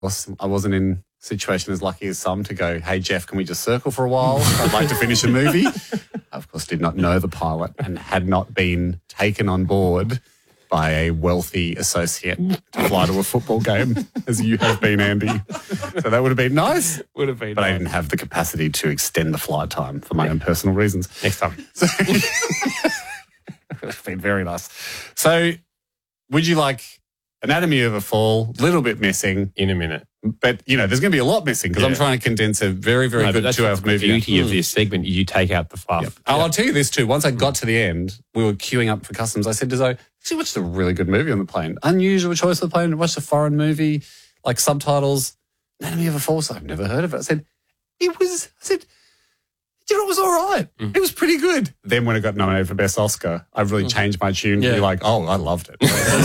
I wasn't in a situation as lucky as some to go, hey, Jeff, can we just circle for a while? I'd like to finish a movie. I, of course, did not know the pilot and had not been taken on board by a wealthy associate to fly to a football game, as you have been, Andy. So that would have been nice. Would have been But nice. I didn't have the capacity to extend the flight time for my own personal reasons. Next time. So, it would have been very nice. So would you like Anatomy of a Fall, a little bit missing, In a minute. but, you know, there's going to be a lot missing because I'm trying to condense a very, very No, but good that's 2-hour the movie. beauty of this segment. You take out the fluff. Oh, I'll tell you this too. Once I got to the end, we were queuing up for customs. I said to Zoe, she watched a really good movie on the plane. Unusual choice on the plane. Watched a foreign movie, like subtitles. Anatomy of a Fall. So I've never heard of it. I said, you know, it was all right. It was pretty good. Then when it got nominated for Best Oscar, I really changed my tune to be like, oh, I loved it.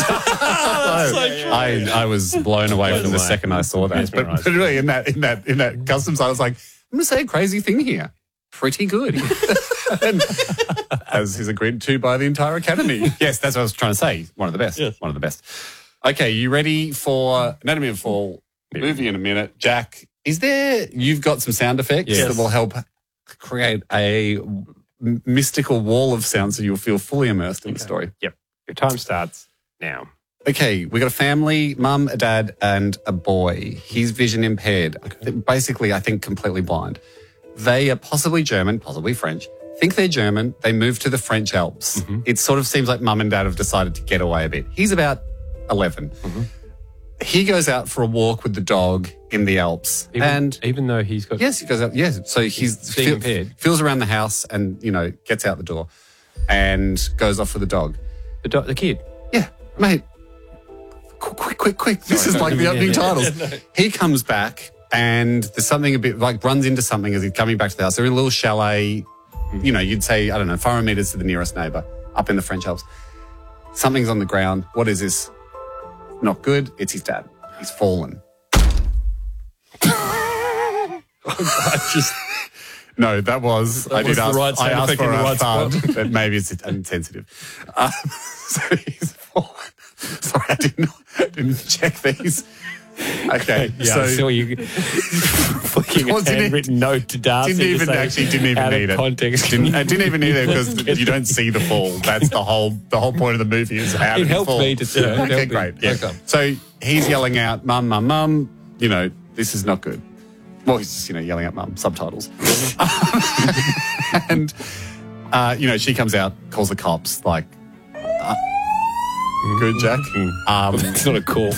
I was blown away from the second I saw that. But really, in that customs, I was like, I'm going to say a crazy thing here. Pretty good. And, as is agreed to by the entire Academy. Yes, that's what I was trying to say. One of the best. Yes. One of the best. Okay, you ready for Anatomy of a Fall movie in a minute? Jack, you've got some sound effects that will help create a mystical wall of sound so you'll feel fully immersed in the story. Yep. Your time starts now. Okay, we got a family, mum, a dad, and a boy. He's vision impaired. Basically, I think completely blind. They are possibly German, possibly French. Think they're German. They moved to the French Alps. It sort of seems like mum and dad have decided to get away a bit. He's about 11. He goes out for a walk with the dog in the Alps. Even though he's got... Yes, he goes out. Yes. So he's Being impaired. feels around the house and, you know, gets out the door and goes off with the dog. The kid. Yeah, mate. Quick. This is like the opening titles. He comes back and there's something a bit like runs into something as he's coming back to the house. They're in a little chalet, you know, you'd say, I don't know, 500 metres to the nearest neighbour up in the French Alps. Something's on the ground. What is this? Not good. It's his dad. He's fallen. No, that was... I did the ask, right I sound asked effect for in the a right thud, spot. but maybe it's insensitive. So he's fallen. Sorry, I didn't check these. Okay, Yeah, I saw you flicking a handwritten note to Darcy. Didn't even need it. Context. I didn't even need it because you don't see the fall. That's the whole point of the movie is how It did he helped fall. me to see it. Okay, great. Yeah. Okay. So he's yelling out, "Mum, mum, mum!" You know, this is not good. Well, he's just yelling at mum. Subtitles. And she comes out, calls the cops. Like, good, Jack. It's not a call.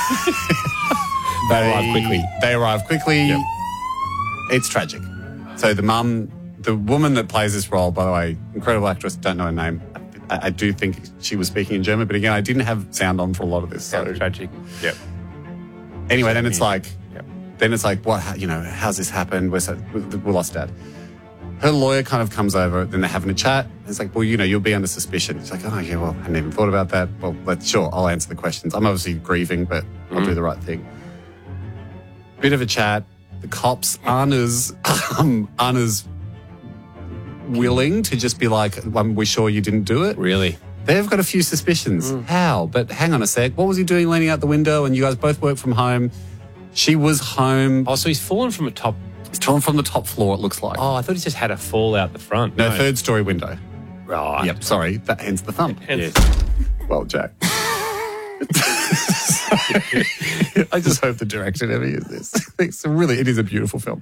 They arrive quickly. Yep. It's tragic. So the woman that plays this role, by the way, incredible actress, don't know her name. I do think she was speaking in German, but again, I didn't have sound on for a lot of this. So Tragic. Yep. anyway, then it's like, Yep. what, how's this happened? We lost Dad. Her lawyer kind of comes over, then they're having a chat. It's like, well, you'll be under suspicion. She's like, oh, yeah, well, I hadn't even thought about that. Well, sure, I'll answer the questions. I'm obviously grieving, but I'll do the right thing. Bit of a chat. The cops aren't as willing to just be like, we're sure you didn't do it. Really? They've got a few suspicions. How? But hang on a sec. What was he doing leaning out the window and you guys both work from home? She was home. Oh, so he's fallen from a top... He's torn from the top floor, it looks like. Oh, I thought he just had a fall out the front. No, third story window. Right. Yep, sorry. That hence the thump. Yes. Well, Jack. I just hope the director never uses this. It is a beautiful film.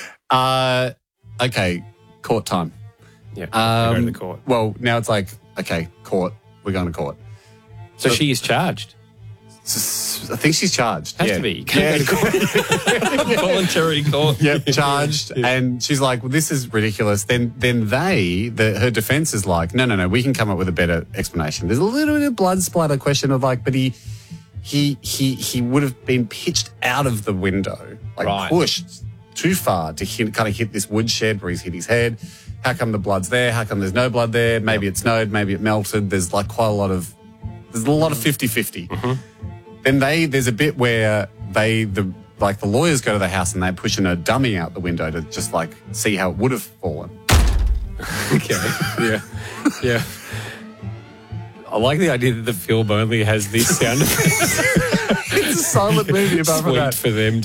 Okay, court time. Yeah, go to the court. Well, now it's like, okay, court. We're going to court. So she is charged? I think she's charged. Has to be. You can't go to court. Voluntary court. Yep, charged. And she's like, well, this is ridiculous. Then her defense is like, no, we can come up with a better explanation. There's a little bit of blood splatter question of like, but he would have been pitched out of the window, like pushed too far to kind of hit this woodshed where he's hit his head. How come the blood's there? How come there's no blood there? Maybe it snowed, maybe it melted. There's like quite a lot of 50-50. Then there's a bit where the lawyers go to the house and they're pushing a dummy out the window to just like see how it would have fallen. Okay. Yeah. I like the idea that the film only has this sound effect. a silent movie apart from Sweet that. for them.